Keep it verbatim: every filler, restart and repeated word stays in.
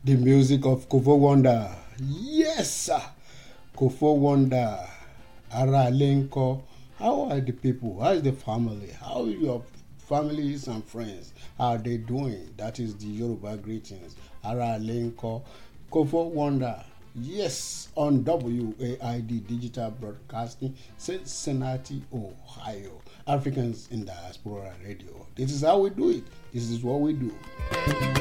The music of Kofo Wonder. Yes, sir. Kofo Wonder. Ara Lenko. How are the people? How is the family? How are your families and friends? How are they doing? That is the Yoruba greetings. Ara Lenko. Kofo Wonder. Yes, on W A I D Digital Broadcasting, Cincinnati, Ohio. Africans in Diaspora Radio. This is how we do it. This is what we do.